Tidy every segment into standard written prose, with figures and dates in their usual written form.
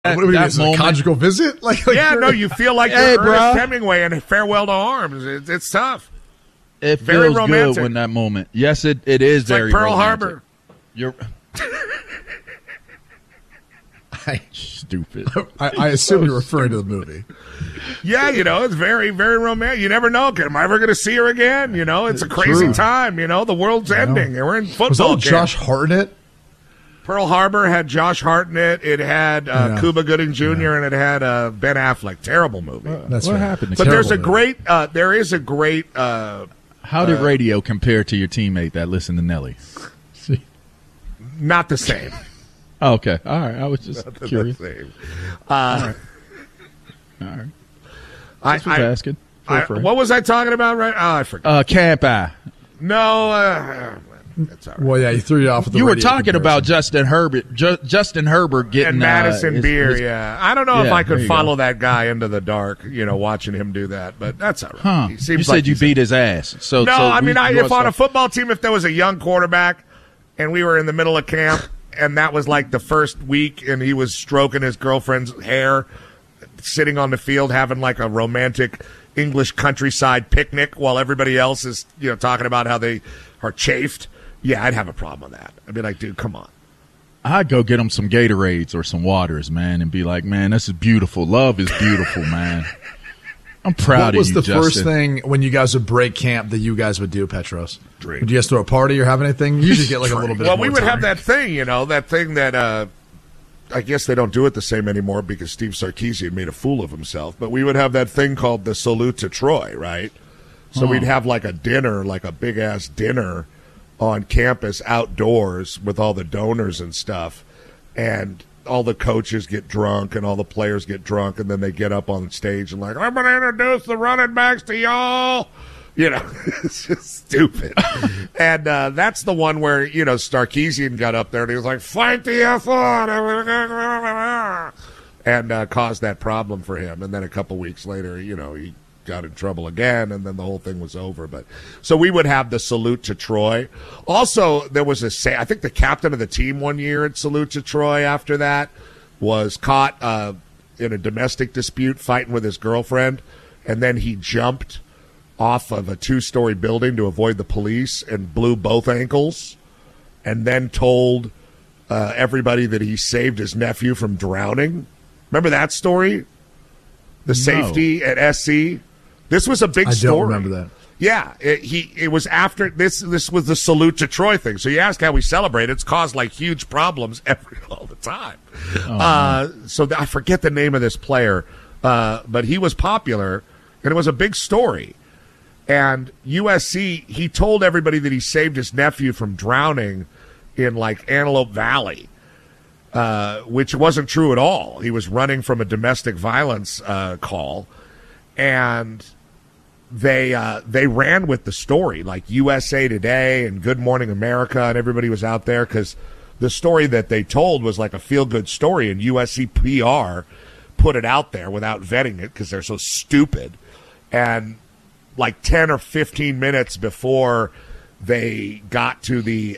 What do we do? Is it a conjugal visit? You feel like you're Ernest Hemingway in Farewell to Arms. It's tough. It very feels romantic. good when that moment. Yes, it is very like Pearl romantic. Harbor. You're stupid. I assume you're referring to the movie. Yeah, it's very, very romantic. You never know. Am I ever going to see her again? It's a crazy time. The world's ending. And we're in football. Was that camp. Josh Hartnett? Pearl Harbor had Josh Hartnett. It had Cuba Gooding Jr. And it had Ben Affleck. Terrible movie. That's what right. happened? But there is a great. How did radio compare to your teammate that listened to Nelly? Not the same. Oh, okay. All right. I was just curious. All right. I was asking. What was I talking about? Right? Oh, I forgot. Camp. No. That's all right. Well, yeah, you threw you off with the You were radio talking comparison. about Justin Herbert getting and Madison Beer. I don't know if I could there you follow go. that guy into the dark. Watching him do that, but that's all right. Huh. He seems You said like you he's beat his ass. So if on a football team, if there was a young quarterback and we were in the middle of camp and that was like the first week and he was stroking his girlfriend's hair, sitting on the field having like a romantic English countryside picnic while everybody else is talking about how they are chafed. Yeah, I'd have a problem with that. I'd be like, dude, come on. I'd go get him some Gatorades or some waters, man, and be like, man, this is beautiful. Love is beautiful, man. I'm proud of you, What was the first Justin. thing when you guys would break camp that you guys would do, Petros? Drink. Would you guys throw a party or have anything? You usually get like a little bit Well, of we more would time. have that thing that I guess they don't do it the same anymore because Steve Sarkisian made a fool of himself. But we would have that thing called the Salute to Troy, right? So we'd have like a dinner, like a big-ass dinner on campus outdoors with all the donors and stuff. And all the coaches get drunk and all the players get drunk, and then they get up on stage and like, I'm going to introduce the running backs to y'all. It's just stupid. And that's the one where, Sarkisian got up there and he was like, fight the F on. And caused that problem for him. And then a couple weeks later, he got in trouble again, and then the whole thing was over. But so we would have the Salute to Troy. Also, there was I think the captain of the team one year at Salute to Troy after that was caught in a domestic dispute fighting with his girlfriend, and then he jumped off of a 2-story building to avoid the police and blew both ankles, and then told everybody that he saved his nephew from drowning. Remember that story? The safety at SC. This was a big story. I don't remember that. Yeah, it was after this. This was the Salute to Troy thing. So you ask how we celebrate. It's caused like huge problems all the time. So I forget the name of this player, but he was popular, and it was a big story. And USC, he told everybody that he saved his nephew from drowning in like Antelope Valley, which wasn't true at all. He was running from a domestic violence call, and they ran with the story, like USA Today and Good Morning America, and everybody was out there because the story that they told was like a feel-good story, and USC PR put it out there without vetting it because they're so stupid. And like 10 or 15 minutes before they got to the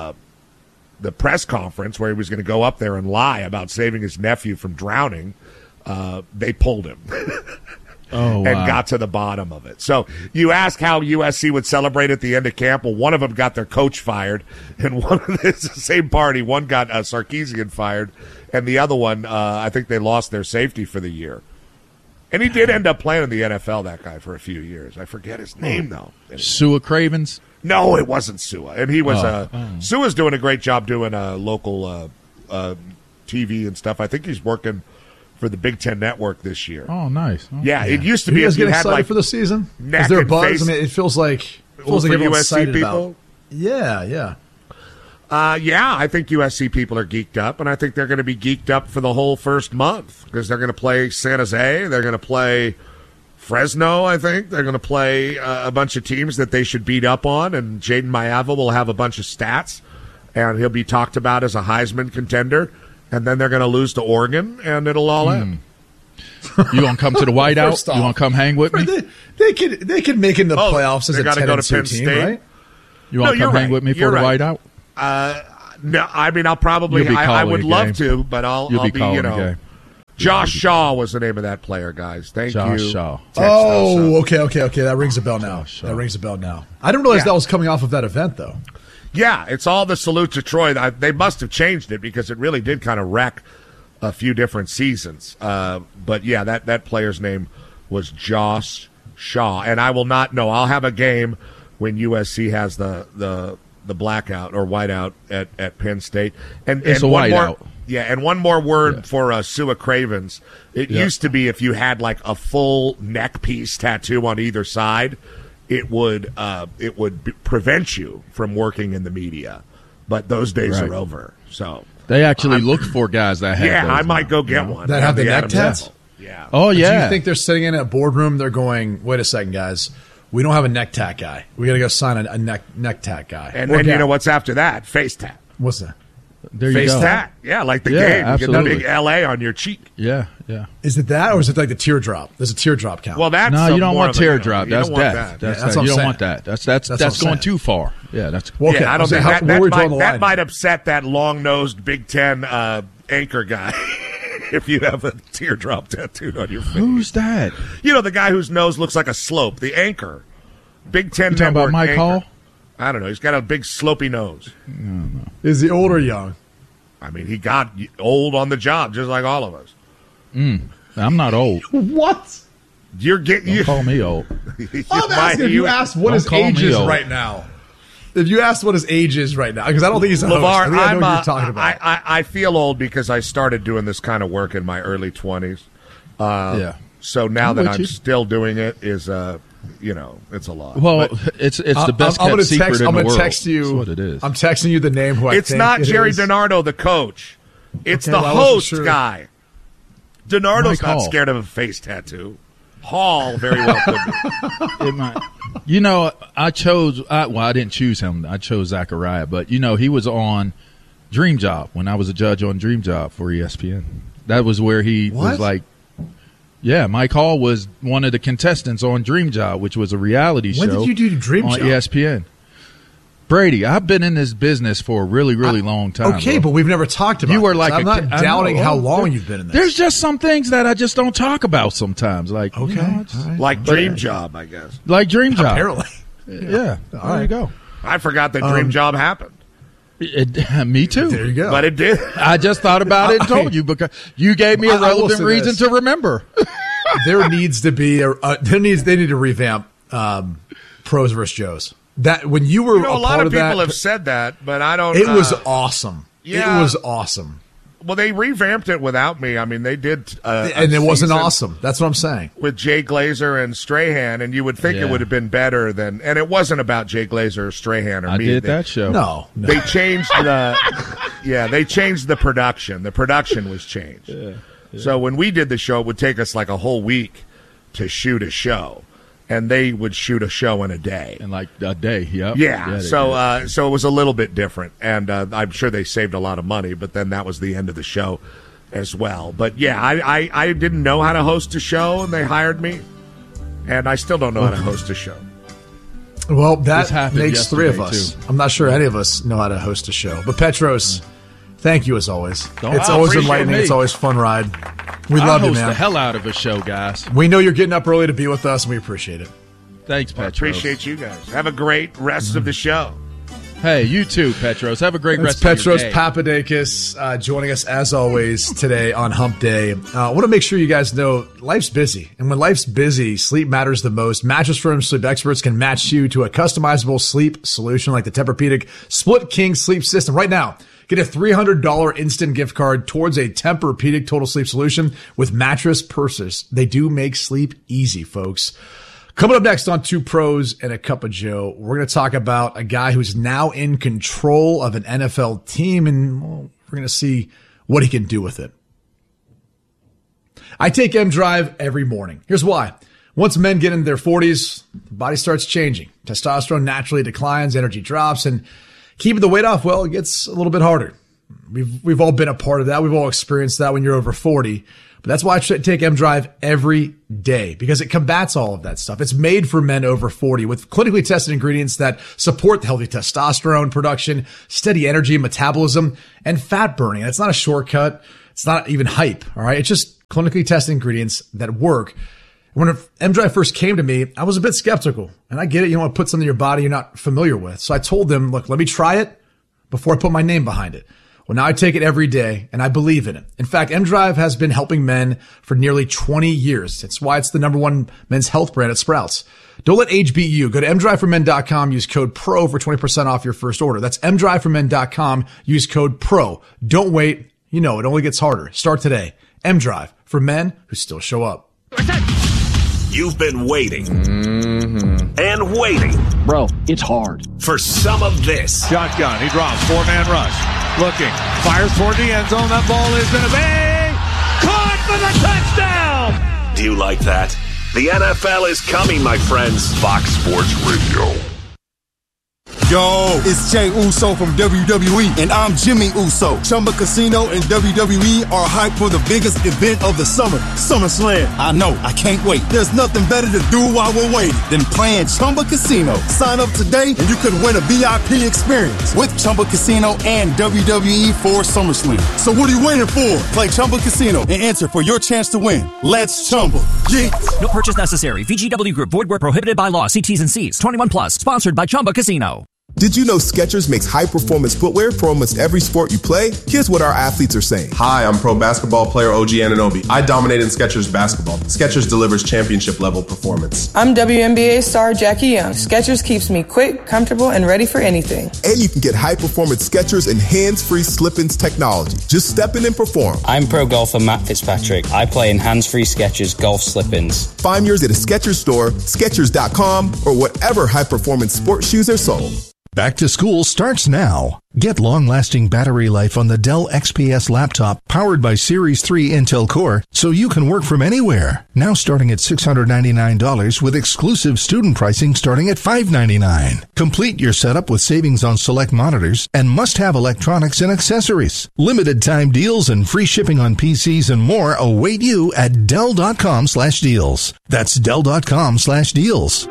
press conference where he was going to go up there and lie about saving his nephew from drowning, they pulled him. And got to the bottom of it. So you ask how USC would celebrate at the end of camp. Well, one of them got their coach fired, and it's the same party. One got Sarkisian fired, and the other one, I think they lost their safety for the year. And he did end up playing in the NFL, that guy, for a few years. I forget his name, though. Sua Cravens? No, it wasn't Sua. And he was Sua's doing a great job doing local TV and stuff. I think he's working for the Big Ten Network this year. Oh, nice. Oh. Yeah, it used to be. You guys if you get had excited like for the season? neck Is there a and buzz? face- I mean, it feels like everyone's USC excited people? about. Yeah. Yeah, I think USC people are geeked up, and I think they're going to be geeked up for the whole first month because they're going to play San Jose. They're going to play Fresno, I think. They're going to play a bunch of teams that they should beat up on, and Jaden Mayava will have a bunch of stats, and he'll be talked about as a Heisman contender, and then they're going to lose to Oregon, and it'll all end. You going to come to the whiteout? You want to come hang with me? They could make it in the playoffs as they a gotta 10 go and to 2 Penn team, State. right? You want to No, come you're hang right. with me You're for the right. whiteout? No, I mean, I'll probably. You'll be I calling would the love game. to, but I'll You'll be be, calling the game. Josh Shaw was the name of that player, guys. Thank Josh you. Shaw. Oh, okay. That rings a bell now. Shaw. That rings a bell now. I didn't realize Yeah. that was coming off of that event, though. Yeah, it's all the salute to Troy. They must have changed it because it really did kind of wreck a few different seasons. But yeah, that player's name was Josh Shaw, and I will not know. I'll have a game when USC has the blackout or whiteout at Penn State, and It's a one whiteout. more. Yeah, and one more word for Sua Cravens. It used to be if you had like a full neck piece tattoo on either side, it would prevent you from working in the media. But those days Right. are over. So They actually look for guys that have those I might now, go get you know? one. That have the The neck Adams tats? apple. Yeah. Oh Do yeah. you think they're sitting in a boardroom? They're going, wait a second, guys. We don't have a neck tat guy. We got to go sign a neck tat guy. And Or then you gal. know what's after that? Face tat. What's that? there you Face go. tat. Yeah, like the Yeah, game. You get absolutely. the big LA on your cheek. Yeah. Is it that, or is it like the teardrop? There's a teardrop count. Well, that's No, you don't more want of a, you know, teardrop. you That's don't want death. that. That's that's that. what You I'm don't saying. want that. That's what I'm going saying. too far. Yeah, that's Well, okay, Yeah, I don't so think how- that, where we that, drawing the might, that line? might upset that long-nosed Big Ten anchor guy if you have a teardrop tattooed on your face. Who's that? You know, the guy whose nose looks like a slope, the anchor. Big Ten You talking about Network Mike anchor. Hall? I don't know. He's got a big slopey nose. Is he old or young? I mean, he got old on the job, just like all of us. I'm not old. What? You're getting Don't call me old. I'm asking if you asked what Don't his call age me is old. right now. If you asked what his age is right now, because I don't think he's a host. I LeVar, think I know what I'm, you're talking about. I feel old because I started doing this kind of work in my early 20s. Yeah. So now I'm that with I'm you. still doing it is, it's a lot. Well, But it's the best I'm kept gonna secret text. in I'm the gonna world. text you. That's what it is. I'm texting you the name who I it's think not it Jerry is. DiNardo, the coach. It's Okay, the well, I wasn't host sure. guy. DiNardo's Mike not Hall. scared of a face tattoo. Hall very well could be. It might- You know, I didn't choose him. I chose Zachariah, but he was on Dream Job when I was a judge on Dream Job for ESPN. That was where he What? was like, yeah, Mike Hall was one of the contestants on Dream Job, which was a reality show. When did you do Dream on Job? ESPN? Brady, I've been in this business for a really, really long time. Okay, bro. but we've never talked about. You were this. like I'm a not kid. I doubting know. how Oh, long there- you've been in this. There's just some things that I just don't talk about sometimes. Like, Okay, it's all right. Like Dream Job, I guess. like Dream Job. Apparently. Yeah, there right. you go. I forgot that Dream Job happened, Me too. There you go. but it did. I just thought about it and told you because you gave me a I will relevant say reason this. to remember. There needs to be they need to revamp Pros versus Joes. That when you were You know, a lot part of people that, have said that, but I don't. it was awesome. yeah. It was awesome, Well, they revamped it without me. I mean, they did, and it wasn't season awesome. That's what I'm saying. with Jay Glazer and Strahan, and you would think Yeah. it would have been better than. And it wasn't about Jay Glazer or Strahan or I me. did They- that show. No, They changed the, they changed the production. The production was changed. So when we did the show, it would take us like a whole week to shoot a show, and they would shoot a show in a day. in like a day. Yep. Yeah, they so did. so it was a little bit different, and I'm sure they saved a lot of money. But then that was the end of the show, as well. But yeah, I didn't know how to host a show, and they hired me, and I still don't know how to host a show. Well, that This happened makes three of yesterday, us. too. I'm not sure any of us know how to host a show. But Petros, thank you as always. It's Oh, always appreciate enlightening. me. It's always a fun ride. We I love you, host the man. hell out of a show, guys. We know you're getting up early to be with us, and we appreciate it. Thanks, I Petros. appreciate you guys. Have a great rest of the show. Hey, you too, Petros. Have a great That's rest Petros of your day. Papadakis joining us as always today on Hump Day. I want to make sure you guys know life's busy. And when life's busy, sleep matters the most. Mattress Firm Sleep Experts can match you to a customizable sleep solution like the Tempur-Pedic Split King Sleep System. Right now, get a $300 instant gift card towards a Tempur-Pedic Total Sleep Solution with Mattress Purses. They do make sleep easy, folks. Coming up next on Two Pros and a Cup of Joe, we're going to talk about a guy who's now in control of an NFL team, and well, we're going to see what he can do with it. I take M Drive every morning. Here's why. Once men get into their 40s, the body starts changing. Testosterone naturally declines, energy drops, and keeping the weight off, well, it gets a little bit harder. We've all been a part of that. We've all experienced that when you're over 40. But that's why I take M Drive every day, because it combats all of that stuff. It's made for men over 40 with clinically tested ingredients that support healthy testosterone production, steady energy, metabolism, and fat burning. And it's not a shortcut. It's not even hype, all right? It's just clinically tested ingredients that work. When M-Drive first came to me, I was a bit skeptical. And I get it, you don't want to put something in your body you're not familiar with. So I told them, look, let me try it before I put my name behind it. Well, now I take it every day, and I believe in it. In fact, M-Drive has been helping men for nearly 20 years. It's why it's the #1 men's health brand at Sprouts. Don't let age beat you. Go to mdriveformen.com, use code PRO for 20% off your first order. That's mdriveformen.com, use code PRO. Don't wait. You know, it only gets harder. Start today. M-Drive, for men who still show up. You've been waiting and waiting. Bro, it's hard. For some of this. Shotgun, he drops, 4-man rush. Looking, fires toward the end zone. That ball is going to be caught for the touchdown. Do you like that? The NFL is coming, my friends. Fox Sports Radio. Yo, it's Jey Uso from WWE, and I'm Jimmy Uso. Chumba Casino and WWE are hyped for the biggest event of the summer, SummerSlam. I know, I can't wait. There's nothing better to do while we're waiting than playing Chumba Casino. Sign up today, and you could win a VIP experience with Chumba Casino and WWE for SummerSlam. So what are you waiting for? Play Chumba Casino and enter for your chance to win. Let's Chumba. Yeah. No purchase necessary. VGW Group. Void where prohibited by law. See T's and C's. 21 plus. Sponsored by Chumba Casino. Did you know Skechers makes high-performance footwear for almost every sport you play? Here's what our athletes are saying. Hi, I'm pro basketball player OG Anunoby. I dominate in Skechers basketball. Skechers delivers championship-level performance. I'm WNBA star Jackie Young. Skechers keeps me quick, comfortable, and ready for anything. And you can get high-performance Skechers and hands-free slip-ins technology. Just step in and perform. I'm pro golfer Matt Fitzpatrick. I play in hands-free Skechers golf slip-ins. Find yours at a Skechers store, Skechers.com, or whatever high-performance sports shoes are sold. Back to school starts now. Get long-lasting battery life on the Dell XPS laptop powered by Series 3 Intel Core so you can work from anywhere. Now starting at $699 with exclusive student pricing starting at $599. Complete your setup with savings on select monitors and must-have electronics and accessories. Limited time deals and free shipping on PCs and more await you at Dell.com/deals. That's Dell.com/deals.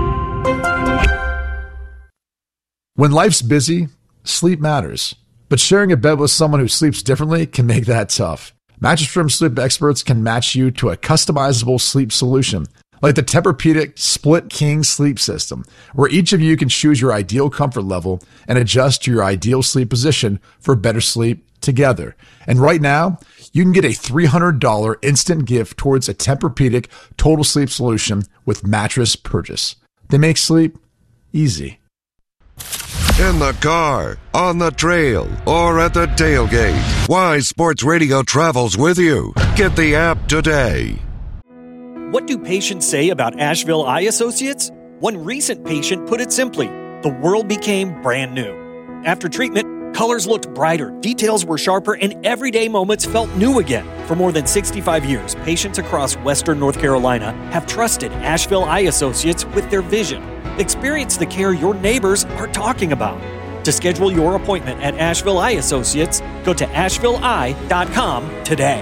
When life's busy, sleep matters. But sharing a bed with someone who sleeps differently can make that tough. Mattress Firm sleep experts can match you to a customizable sleep solution, like the Tempur-Pedic Split King Sleep System, where each of you can choose your ideal comfort level and adjust to your ideal sleep position for better sleep together. And right now, you can get a $300 instant gift towards a Tempur-Pedic Total Sleep Solution with mattress purchase. They make sleep easy. In the car, on the trail, or at the tailgate, Wise Sports Radio travels with you. Get the app today. What do patients say about Asheville Eye Associates? One recent patient put it simply, the world became brand new. After treatment, colors looked brighter, details were sharper, and everyday moments felt new again. For more than 65 years, patients across Western North Carolina have trusted Asheville Eye Associates with their vision. Experience the care your neighbors are talking about. To schedule your appointment at Asheville Eye Associates, go to ashevilleeye.com today.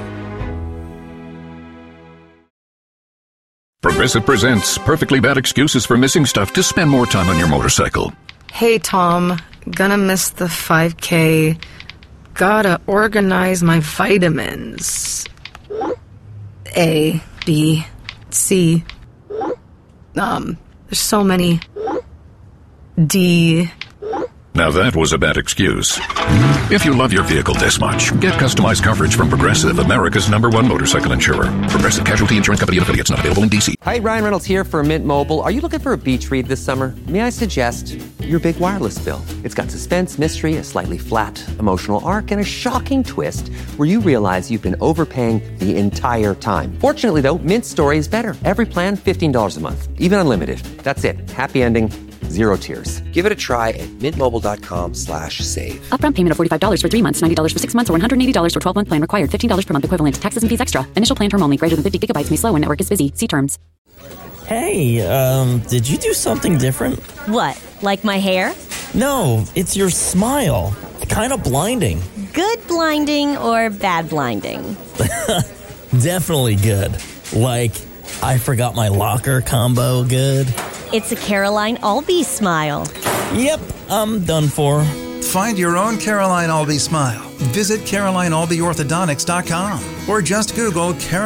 Progressive presents Perfectly Bad Excuses for Missing Stuff to spend more time on your motorcycle. Hey, Tom. Gonna miss the 5K. Gotta organize my vitamins. A, B, C. There's so many. D. Now that was a bad excuse. If you love your vehicle this much, get customized coverage from Progressive, America's #1 motorcycle insurer. Progressive Casualty Insurance Company and affiliates, not available in D.C. Hi, Ryan Reynolds here for Mint Mobile. Are you looking for a beach read this summer? May I suggest your big wireless bill? It's got suspense, mystery, a slightly flat emotional arc, and a shocking twist where you realize you've been overpaying the entire time. Fortunately, though, Mint's story is better. Every plan, $15 a month, even unlimited. That's it. Happy ending. Zero tears. Give it a try at mintmobile.com/save. Upfront payment of $45 for 3 months, $90 for 6 months, or $180 for 12-month plan required. $15 per month equivalent. Taxes and fees extra. Initial plan term only. Greater than 50 gigabytes may slow when network is busy. See terms. Hey, did you do something different? What, like my hair? No, it's your smile. Kind of blinding. Good blinding or bad blinding? Definitely good. Like, I forgot my locker combo good. It's a Caroline Albee smile. Yep, I'm done for. Find your own Caroline Albee smile visit CarolineAlbiOrthodontics.com or just Google Caroline